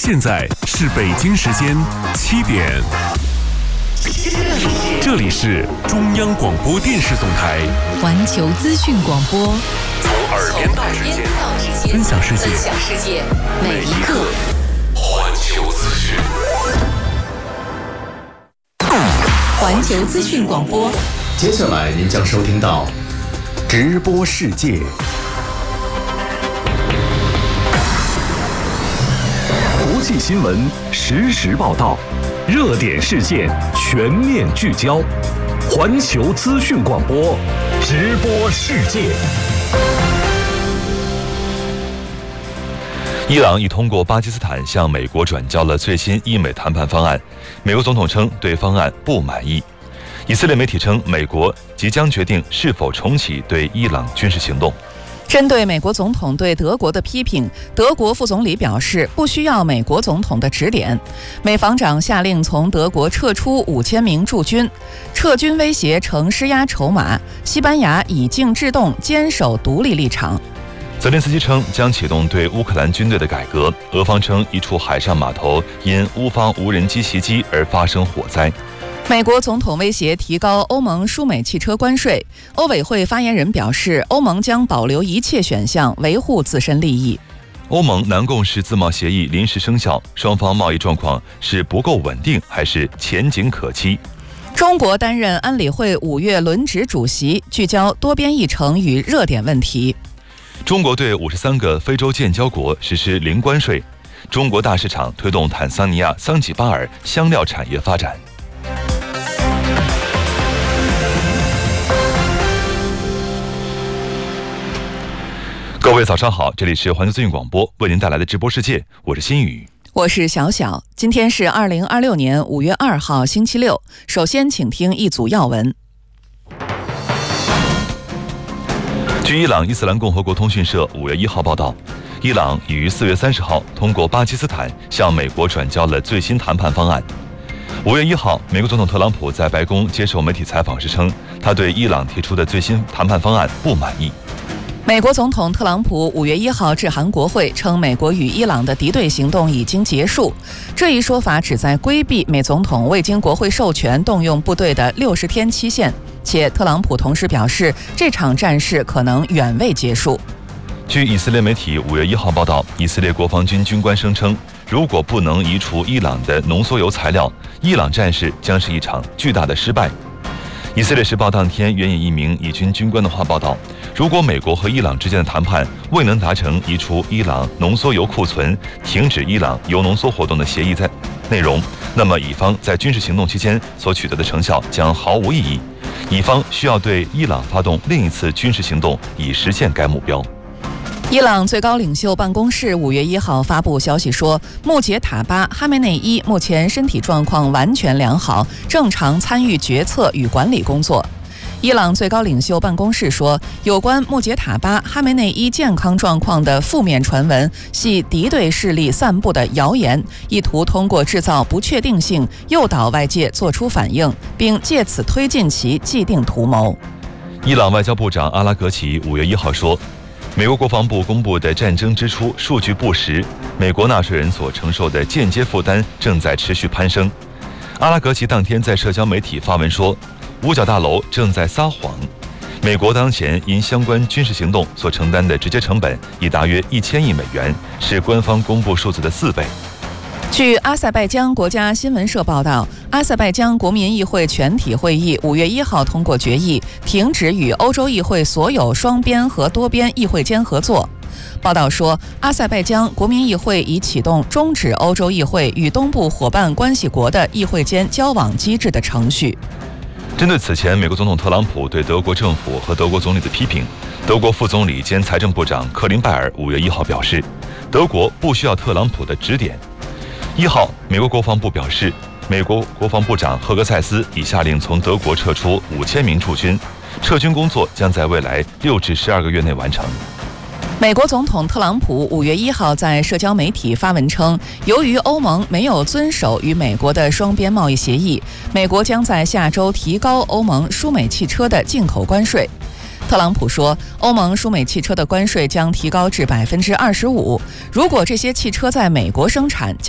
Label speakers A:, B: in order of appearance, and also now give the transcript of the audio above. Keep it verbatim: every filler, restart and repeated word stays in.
A: 现在是北京时间七点，这里是中央广播电视总台
B: 环球资讯广播，
A: 从耳边到指尖，分享世界，每一刻环球资讯。
B: 环球资讯广播，
C: 接下来您将收听到直播世界。国际新闻实时报道，热点事件全面聚焦。环球资讯广播，直播世界。
D: 伊朗已通过巴基斯坦向美国转交了最新伊美谈判方案，美国总统称对方案不满意。以色列媒体称，美国即将决定是否重启对伊朗军事行动。
B: 针对美国总统对德国的批评，德国副总理表示不需要美国总统的指点。美防长下令从德国撤出五千名驻军，撤军威胁成施压筹码。西班牙以静制动，坚守独立立场。
D: 泽连斯基称将启动对乌克兰军队的改革。俄方称一处海上码头因乌方无人机袭击而发生火灾。
B: 美国总统威胁提高欧盟输美汽车关税。欧委会发言人表示，欧盟将保留一切选项，维护自身利益。
D: 欧盟南共识自贸协议临时生效，双方贸易状况是不够稳定，还是前景可期？
B: 中国担任安理会五月轮值主席，聚焦多边议程与热点问题。
D: 中国对五十三个非洲建交国实施零关税。中国大市场推动坦桑尼亚桑吉巴尔香料产业发展。各位早上好，这里是环球资讯广播为您带来的直播世界，我是新宇，
B: 我是小小。今天是二零二六年五月二号星期六。首先请听一组要闻。
D: 据伊朗伊斯兰共和国通讯社五月一号报道，伊朗已于四月三十号通过巴基斯坦向美国转交了最新谈判方案。五月一号，美国总统特朗普在白宫接受媒体采访时称，他对伊朗提出的最新谈判方案不满意。
B: 美国总统特朗普五月一号致函国会，称美国与伊朗的敌对行动已经结束。这一说法旨在规避美总统未经国会授权动用部队的六十天期限，且特朗普同时表示，这场战事可能远未结束。
D: 据以色列媒体五月一号报道，以色列国防军军官声称，如果不能移除伊朗的浓缩铀材料，伊朗战事将是一场巨大的失败。以色列时报当天援引一名以军军官的话报道，如果美国和伊朗之间的谈判未能达成移除伊朗浓缩铀库存、停止伊朗铀浓缩活动的协议在内容，那么乙方在军事行动期间所取得的成效将毫无意义，乙方需要对伊朗发动另一次军事行动以实现该目标。
B: 伊朗最高领袖办公室五月一号发布消息说，穆杰塔巴·哈梅内伊目前身体状况完全良好，正常参与决策与管理工作。伊朗最高领袖办公室说，有关穆杰塔巴·哈梅内伊健康状况的负面传闻系敌对势力散布的谣言，意图通过制造不确定性诱导外界做出反应，并借此推进其既定图谋。
D: 伊朗外交部长阿拉格齐五月一号说，美国国防部公布的战争支出数据不实，美国纳税人所承受的间接负担正在持续攀升。阿拉格齐当天在社交媒体发文说，五角大楼正在撒谎，美国当前因相关军事行动所承担的直接成本已达约一千亿美元，是官方公布数字的四倍。
B: 据阿塞拜疆国家新闻社报道，阿塞拜疆国民议会全体会议五月一号通过决议，停止与欧洲议会所有双边和多边议会间合作。报道说，阿塞拜疆国民议会已启动终止欧洲议会与东部伙伴关系国的议会间交往机制的程序。
D: 针对此前美国总统特朗普对德国政府和德国总理的批评，德国副总理兼财政部长克林拜尔五月一号表示，德国不需要特朗普的指点。一号，美国国防部表示，美国国防部长赫格塞斯已下令从德国撤出五千名驻军，撤军工作将在未来六至十二个月内完成。
B: 美国总统特朗普五月一号在社交媒体发文称，由于欧盟没有遵守与美国的双边贸易协议，美国将在下周提高欧盟输美汽车的进口关税。特朗普说，欧盟输美汽车的关税将提高至百分之二十五，如果这些汽车在美国生产，